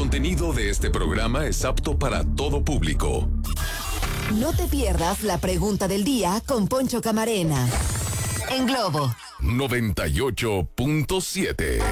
contenido de este programa es apto para todo público. No te pierdas la pregunta del día con Poncho Camarena. En Globo 98.7.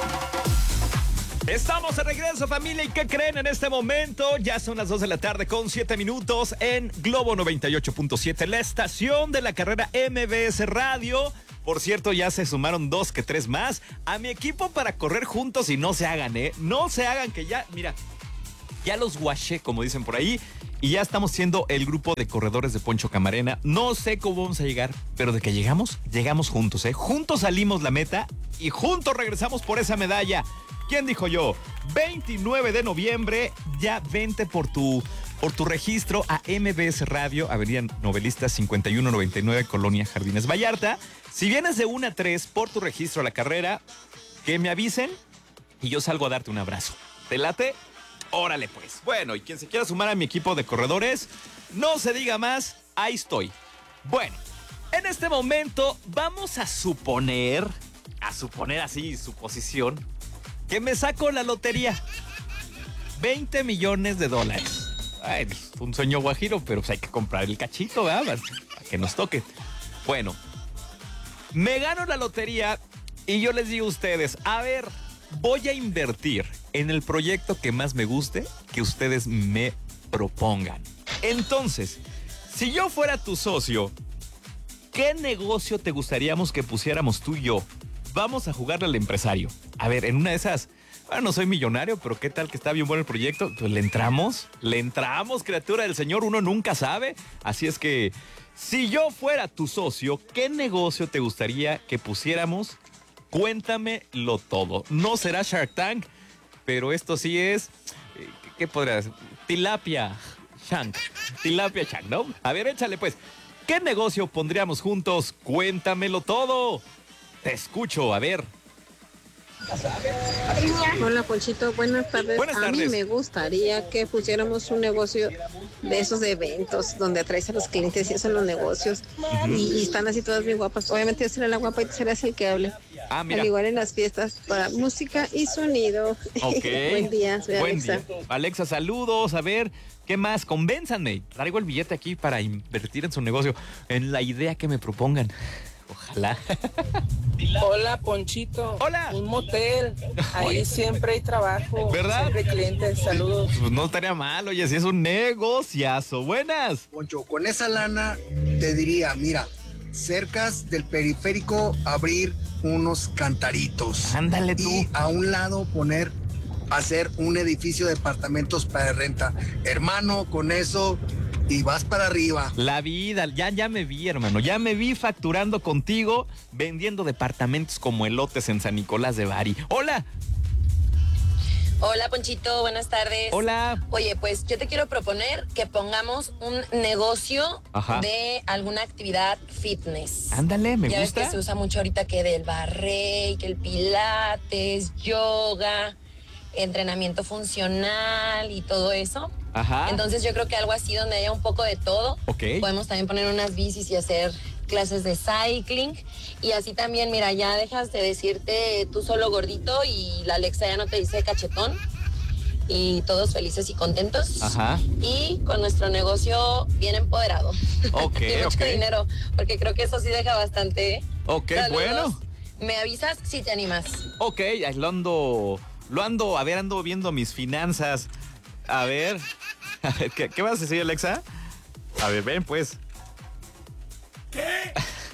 Estamos de regreso, familia, ¿y qué creen en este momento? Ya son las 2 de la tarde con 7 minutos en Globo 98.7, la estación de la carrera MBS Radio. Por cierto, ya se sumaron 2 que 3 más a mi equipo para correr juntos y no se hagan, no se hagan, que ya, mira, ya los guaché, como dicen por ahí, y ya estamos siendo el grupo de corredores de Poncho Camarena. No sé cómo vamos a llegar, pero de que llegamos juntos, Juntos salimos la meta y juntos regresamos por esa medalla. ¿Quién dijo yo? 29 de noviembre, ya vente por tu registro a MBS Radio, Avenida Novelistas 5199, Colonia Jardines Vallarta. Si vienes de 1 a 3 por tu registro a la carrera, que me avisen y yo salgo a darte un abrazo. ¿Te late? Órale pues. Bueno, y quien se quiera sumar a mi equipo de corredores, no se diga más, ahí estoy. Bueno, en este momento vamos a suponer así, suposición, que me saco la lotería. $20 millones. Ay, un sueño guajiro, pero pues hay que comprar el cachito, ¿verdad? Para que nos toque. Bueno, me gano la lotería y yo les digo a ustedes, a ver, voy a invertir en el proyecto que más me guste, que ustedes me propongan. Entonces, si yo fuera tu socio, ¿qué negocio te gustaríamos que pusiéramos tú y yo? Vamos a jugarle al empresario. A ver, en una de esas, bueno, no soy millonario, pero ¿qué tal que está bien bueno el proyecto? Pues le entramos, criatura del Señor, uno nunca sabe. Así es que, si yo fuera tu socio, ¿qué negocio te gustaría que pusiéramos? Cuéntamelo todo. No será Shark Tank, pero esto sí es, ¿qué podría ser? Tilapia Shank, ¿no? A ver, échale pues. ¿Qué negocio pondríamos juntos? Cuéntamelo todo. Te escucho, a ver. Hola, Ponchito, buenas tardes. Buenas tardes. A mí me gustaría que pusiéramos un negocio de esos de eventos donde atraes a los clientes y hacen los negocios y están así todas bien guapas. Obviamente yo seré la guapa y tú serás el que hable. Ah, mira. Al igual en las fiestas para música y sonido. Ok. Buen día, soy Alexa. Día. Alexa, saludos. A ver, ¿qué más? Convénzanme. Traigo el billete aquí para invertir en su negocio, en la idea que me propongan. Ojalá. Hola, Ponchito. Hola. Un motel. Ahí siempre hay trabajo. ¿Verdad? Siempre hay clientes. Saludos. Pues no estaría mal, oye, si es un negociazo. Buenas. Poncho, con esa lana te diría, mira, cercas del periférico abrir unos cantaritos. Ándale tú. Y a un lado hacer un edificio de departamentos para renta. Hermano, con eso y vas para arriba. La vida, ya me vi, hermano. Ya me vi facturando contigo, vendiendo departamentos como elotes en San Nicolás de Bari. ¡Hola! Hola, Ponchito, buenas tardes. Hola. Oye, pues yo te quiero proponer que pongamos un negocio de alguna actividad fitness. Ándale, me ya gusta. Ya ves que se usa mucho ahorita que del barre, que el pilates, yoga, entrenamiento funcional y todo eso. Ajá. Entonces yo creo que algo así donde haya un poco de todo. Ok. Podemos también poner unas bicis y hacer clases de cycling. Y así también, mira, ya dejas de decirte tú solo gordito y la Alexa ya no te dice cachetón. Y todos felices y contentos. Ajá. Y con nuestro negocio bien empoderado. Ok, y mucho ok. dinero, porque creo que eso sí deja bastante, ¿eh? Ok, Saludos. bueno. Me avisas si te animas. Ok, ahí ando viendo mis finanzas. A ver, ¿qué vas a decir, Alexa? A ver, ven, pues. ¿Qué?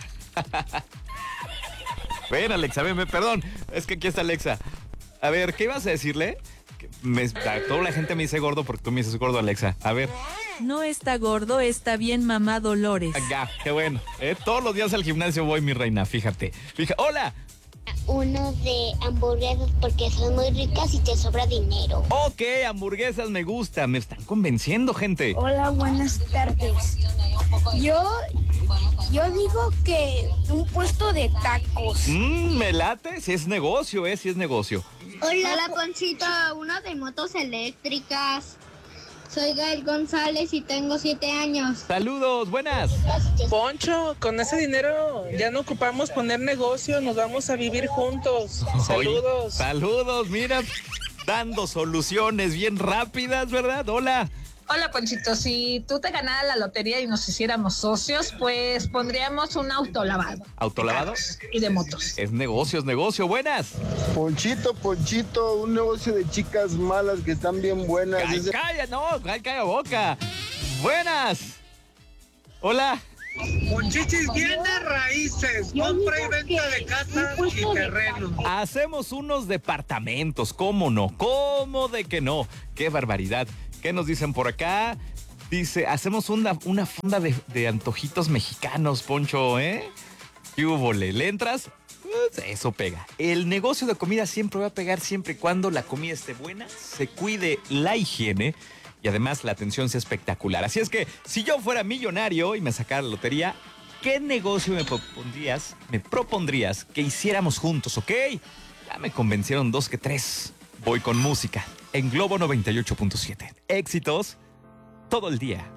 Ven, Alexa, ven, perdón. Es que aquí está Alexa. A ver, ¿qué ibas a decirle? Toda la gente me dice gordo porque tú me dices gordo, Alexa. A ver. No está gordo, está bien, mamá Dolores. Ya, qué bueno. Todos los días al gimnasio voy, mi reina, fíjate. Hola. Uno de hamburguesas porque son muy ricas y te sobra dinero. Ok, hamburguesas me gusta. Me están convenciendo, gente. Hola, buenas tardes. Yo digo que un puesto de tacos. Me late. Si es negocio, si es negocio. Hola, Ponchito. Uno de motos eléctricas. Soy Gael González y tengo 7 años. Saludos, buenas. Poncho, con ese dinero ya no ocupamos poner negocio, nos vamos a vivir juntos. Saludos. Saludos, mira. dando soluciones bien rápidas, ¿verdad? Hola. Hola, Ponchito. Si tú te ganaras la lotería y nos hiciéramos socios, pues pondríamos un autolavado. ¿Autolavado? Y de motos. Es negocio. Buenas. Ponchito, un negocio de chicas malas que están bien buenas. Calla boca. Buenas. Hola. Ponchichis, bienes raíces, compra y venta de casas y terrenos. Hacemos unos departamentos, ¿cómo no? ¿Cómo de que no? ¡Qué barbaridad! ¿Qué nos dicen por acá? Dice, hacemos una fonda de antojitos mexicanos, Poncho, ¿eh? ¿Qué húbole? ¿Le entras? Eso pega. El negocio de comida siempre va a pegar siempre y cuando la comida esté buena, se cuide la higiene y además la atención sea espectacular. Así es que, si yo fuera millonario y me sacara la lotería, ¿qué negocio me propondrías que hiciéramos juntos, ok? Ya me convencieron 2 que 3. Voy con música en Globo 98.7. Éxitos todo el día.